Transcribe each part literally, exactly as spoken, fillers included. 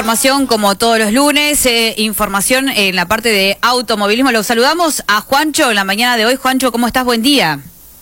Información como todos los lunes, eh, información en la parte de automovilismo. Los saludamos a Juancho en la mañana de hoy. Juancho, ¿cómo estás? Buen día.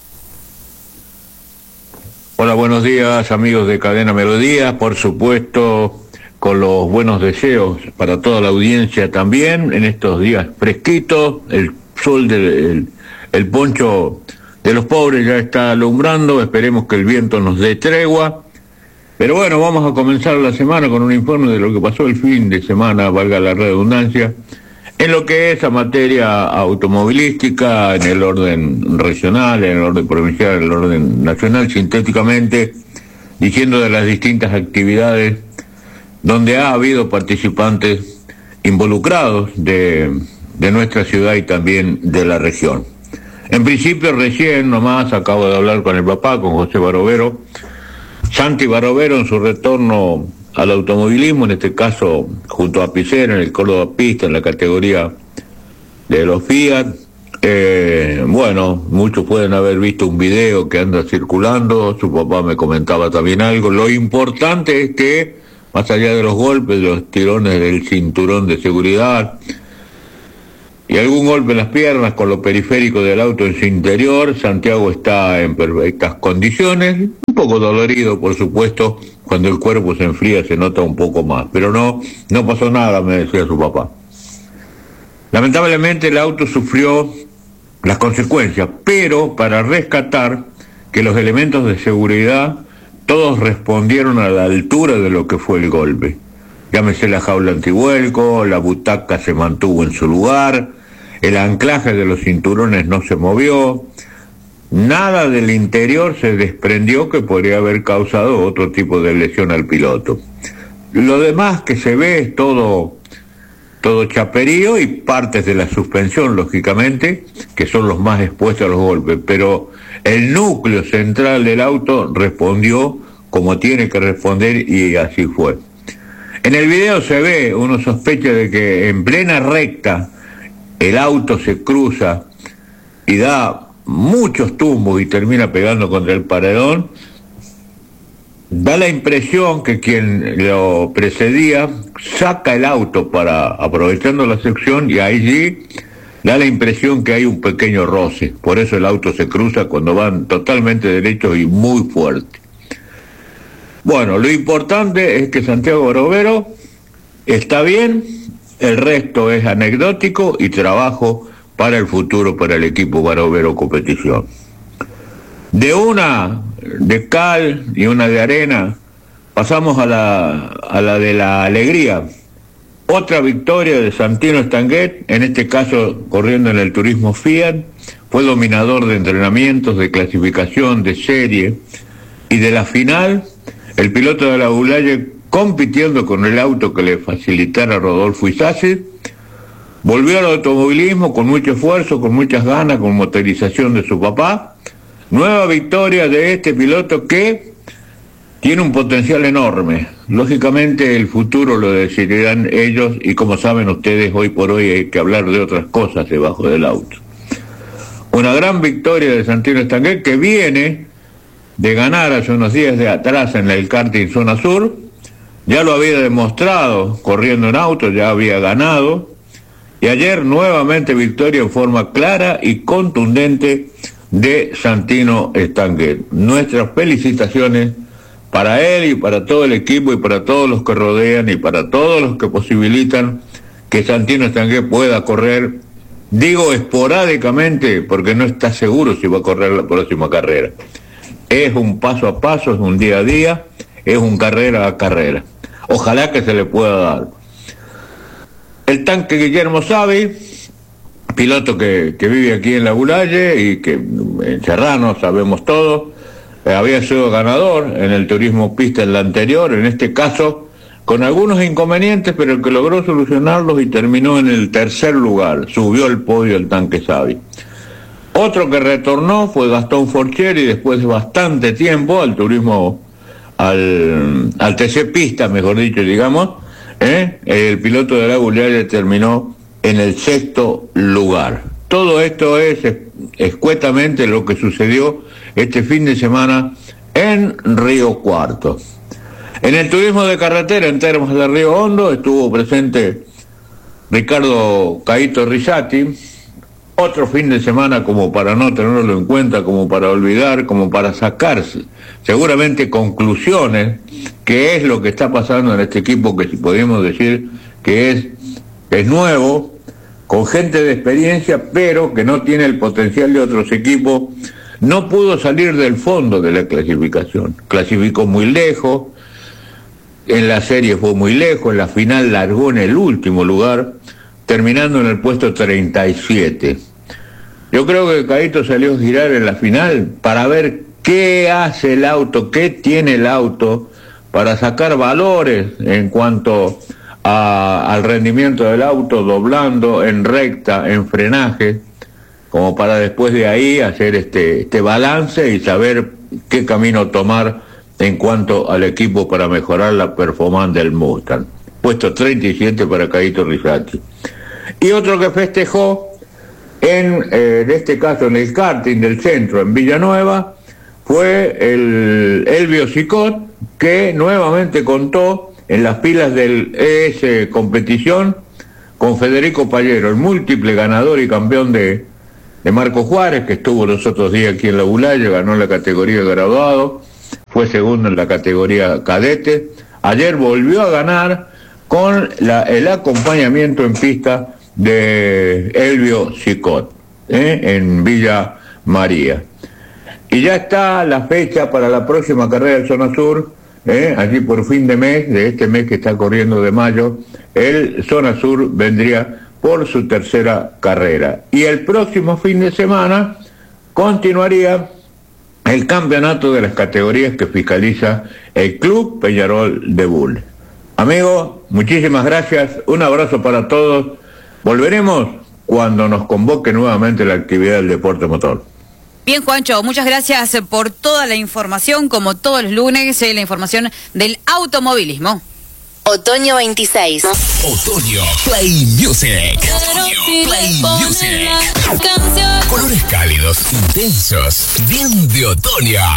Hola, buenos días, amigos de Cadena Melodía, por supuesto, con los buenos deseos para toda la audiencia también, en estos días fresquitos, el sol del el, el poncho de los pobres ya está alumbrando, esperemos que el viento nos dé tregua. Pero bueno, vamos a comenzar la semana con un informe de lo que pasó el fin de semana, valga la redundancia, en lo que es a materia automovilística, en el orden regional, en el orden provincial, en el orden nacional, sintéticamente, diciendo de las distintas actividades donde ha habido participantes involucrados de, de nuestra ciudad y también de la región. En principio, recién nomás acabo de hablar con el papá, con José Barovero, Santi Barovero, en su retorno al automovilismo, en este caso junto a Picero en el Córdoba Pista, en la categoría de los Fiat. Eh, bueno, muchos pueden haber visto un video que anda circulando, su papá me comentaba también algo. Lo importante es que, más allá de los golpes, de los tirones del cinturón de seguridad y algún golpe en las piernas con lo periférico del auto en su interior, Santiago está en perfectas condiciones, un poco dolorido, por supuesto, cuando el cuerpo se enfría se nota un poco más, pero no, no pasó nada, me decía su papá. Lamentablemente el auto sufrió las consecuencias, pero para rescatar que los elementos de seguridad todos respondieron a la altura de lo que fue el golpe. Llámese la jaula antivuelco, la butaca se mantuvo en su lugar, el anclaje de los cinturones no se movió, nada del interior se desprendió que podría haber causado otro tipo de lesión al piloto. Lo demás que se ve es todo, todo chaperío y partes de la suspensión, lógicamente, que son los más expuestos a los golpes, pero el núcleo central del auto respondió como tiene que responder y así fue. En el video se ve, uno sospecha de que en plena recta el auto se cruza y da muchos tumbos y termina pegando contra el paredón. Da la impresión que quien lo precedía saca el auto para aprovechando la sección y allí da la impresión que hay un pequeño roce. Por eso el auto se cruza cuando van totalmente derechos y muy fuerte. Bueno, lo importante es que Santiago Barovero está bien, el resto es anecdótico y trabajo para el futuro, para el equipo Barovero Competición. De una de cal y una de arena, pasamos a la, a la de la alegría. Otra victoria de Santino Stanguet, en este caso corriendo en el turismo Fiat, fue dominador de entrenamientos, de clasificación, de serie, y de la final, el piloto de la Bulaye, compitiendo con el auto que le facilitara Rodolfo Isasi, volvió al automovilismo con mucho esfuerzo, con muchas ganas, con motorización de su papá. Nueva victoria de este piloto que tiene un potencial enorme. Lógicamente el futuro lo decidirán ellos y como saben ustedes, hoy por hoy hay que hablar de otras cosas debajo del auto. Una gran victoria de Santino Stanguet que viene de ganar hace unos días de atrás en el karting zona sur. Ya lo había demostrado corriendo en auto, ya había ganado. Y ayer nuevamente victoria en forma clara y contundente de Santino Stanguet. Nuestras felicitaciones para él y para todo el equipo y para todos los que rodean y para todos los que posibilitan que Santino Stanguet pueda correr, digo esporádicamente porque no está seguro si va a correr la próxima carrera. Es un paso a paso, es un día a día, es un carrera a carrera. Ojalá que se le pueda dar. El tanque Guillermo Savi, piloto que, que vive aquí en la Bulaye y que en Serrano sabemos todo, eh, había sido ganador en el turismo pista en la anterior, en este caso con algunos inconvenientes, pero que logró solucionarlos y terminó en el tercer lugar, subió al podio el tanque Savi. Otro que retornó fue Gastón Forcheri después de bastante tiempo al turismo, al, al T C Pista, mejor dicho, digamos, ¿eh? El piloto de la Bulaye terminó en el sexto lugar. Todo esto es escuetamente lo que sucedió este fin de semana en Río Cuarto. En el turismo de carretera en Termas de Río Hondo estuvo presente Ricardo Caíto Rizzati. Otro fin de semana como para no tenerlo en cuenta, como para olvidar, como para sacarse seguramente conclusiones, que es lo que está pasando en este equipo, que si podemos decir que es, es nuevo, con gente de experiencia, pero que no tiene el potencial de otros equipos. No pudo salir del fondo de la clasificación, clasificó muy lejos, en la serie fue muy lejos, en la final largó en el último lugar, terminando en el puesto treinta y siete. Yo creo que Caíto salió a girar en la final para ver qué hace el auto, qué tiene el auto, para sacar valores en cuanto a, al rendimiento del auto, doblando, en recta, en frenaje, como para después de ahí hacer este, este balance y saber qué camino tomar en cuanto al equipo para mejorar la performance del Mustang. Puesto treinta y siete para Caíto Rizzati. Y otro que festejó, en, eh, en este caso en el karting del centro, en Villanueva, fue el Elvio Sicot, que nuevamente contó en las pilas del E S Competición con Federico Pallero, el múltiple ganador y campeón de, de Marco Juárez, que estuvo los otros días aquí en la Bulaya, ganó en la categoría graduado, fue segundo en la categoría cadete. Ayer volvió a ganar con la, el acompañamiento en pista de Elvio Sicot, ¿eh? en Villa María. Y ya está la fecha para la próxima carrera del Zona Sur, ¿eh? allí por fin de mes, de este mes que está corriendo de mayo, el Zona Sur vendría por su tercera carrera. Y el próximo fin de semana continuaría el campeonato de las categorías que fiscaliza el Club Peñarol de Bulnes. Amigos, muchísimas gracias, un abrazo para todos. Volveremos cuando nos convoque nuevamente la actividad del deporte motor. Bien, Juancho, muchas gracias por toda la información, como todos los lunes, eh, la información del automovilismo. Otoño veintiséis. Otoño Play Music. Otoño Play Music. Colores cálidos, intensos, bien de otoño.